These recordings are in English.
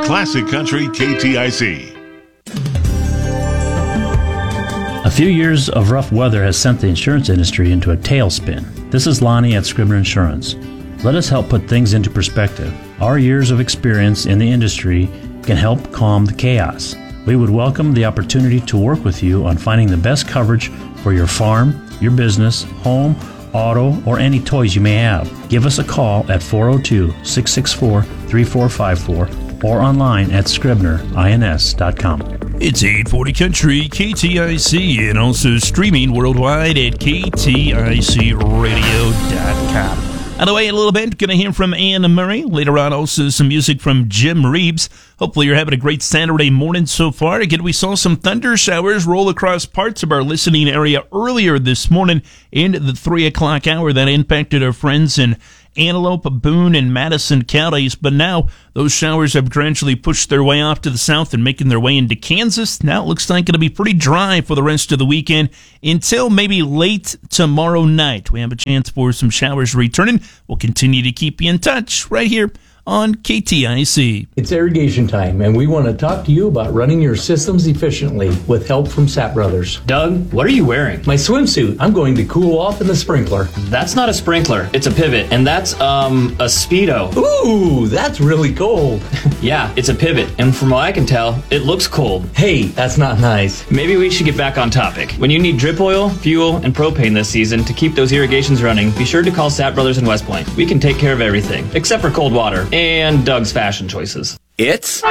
Classic Country KTIC. A few years of rough weather has sent the insurance industry into a tailspin. This is Lonnie at Scribner Insurance. Let us help put things into perspective. Our years of experience in the industry can help calm the chaos. We would welcome the opportunity to work with you on finding the best coverage for your farm, your business, home, auto, or any toys you may have. Give us a call at 402-664-3454 or online at scribnerins.com. It's 840 Country KTIC and also streaming worldwide at KTICradio.com. By the way, in a little bit, going to hear from Anne Murray. Later on, also some music from Jim Reeves. Hopefully you're having a great Saturday morning so far. Again, we saw some thunder showers roll across parts of our listening area earlier this morning into the 3 o'clock hour that impacted our friends in Antelope, Boone, and Madison counties. But now those showers have gradually pushed their way off to the south and making their way into Kansas. Now it looks like it'll be pretty dry for the rest of the weekend until maybe late tomorrow night. We have a chance for some showers returning. We'll continue to keep you in touch right here on KTIC. It's irrigation time, and we want to talk to you about running your systems efficiently with help from Sapp Brothers. Doug, what are you wearing? My swimsuit. I'm going to cool off in the sprinkler. That's not a sprinkler. It's a pivot, and that's, a Speedo. Ooh, that's really cold. Yeah, it's a pivot, and from what I can tell, it looks cold. Hey, that's not nice. Maybe we should get back on topic. When you need drip oil, fuel, and propane this season to keep those irrigations running, be sure to call Sapp Brothers in West Point. We can take care of everything, except for cold water. And Doug's fashion choices. It's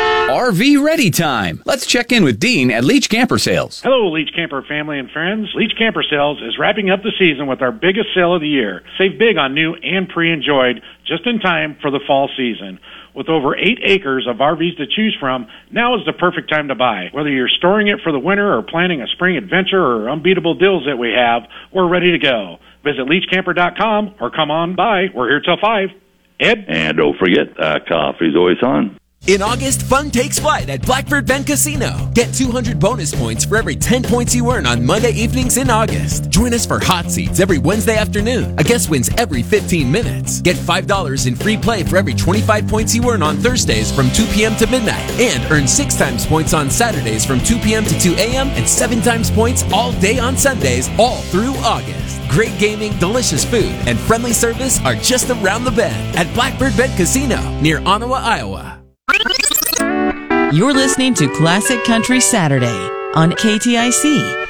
RV Ready time. Let's check in with Dean at Leach Camper Sales. Hello, Leach Camper family and friends. Leach Camper Sales is wrapping up the season with our biggest sale of the year. Save big on new and pre-enjoyed just in time for the fall season. With over 8 acres of RVs to choose from, now is the perfect time to buy. Whether you're storing it for the winter or planning a spring adventure or unbeatable deals that we have, we're ready to go. Visit leachcamper.com or come on by. We're here till 5. Ed? And don't forget, coffee's always on. In August, fun takes flight at Blackbird Bend Casino. Get 200 bonus points for every 10 points you earn on Monday evenings in August. Join us for hot seats every Wednesday afternoon. A guest wins every 15 minutes. Get $5 in free play for every 25 points you earn on Thursdays from 2 p.m. to midnight. And earn 6 times points on Saturdays from 2 p.m. to 2 a.m. and 7 times points all day on Sundays, all through August. Great gaming, delicious food, and friendly service are just around the bend at Blackbird Bend Casino near Ottawa, Iowa. You're listening to Classic Country Saturday on KTIC